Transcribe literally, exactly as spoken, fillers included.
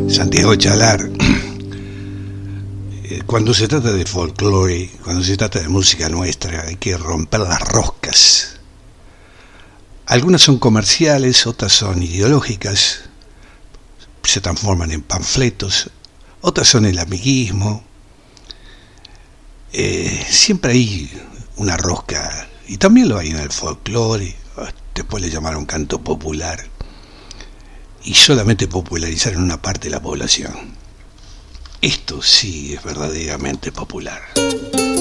Santiago Chalar. Cuando se trata de folclore, cuando se trata de música nuestra, hay que romper las roscas. Algunas son comerciales, otras son ideológicas, se transforman en panfletos, otras son el amiguismo. Eh, siempre hay una rosca, y también lo hay en el folclore. Después le llamaron canto popular, y solamente popularizaron una parte de la población. Esto sí es verdaderamente popular.